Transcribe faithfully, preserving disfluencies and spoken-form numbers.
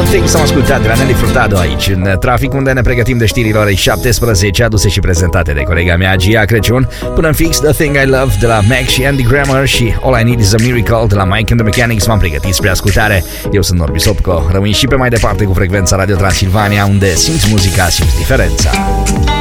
Things am ascultat de la Nelly Furtado aici în trafic, unde ne pregătim de știrile orei șaptesprezece, aduse și prezentate de colega mea Gia Crăciun. Până în fix, The Thing I Love de la Mac și Andy Grammer și All I Need Is A Miracle de la Mike and the Mechanics m-am pregătit spre ascultare. Eu sunt Norbi Sopco, rămâi și pe mai departe cu frecvența Radio Transilvania, unde simți muzica, simți diferența.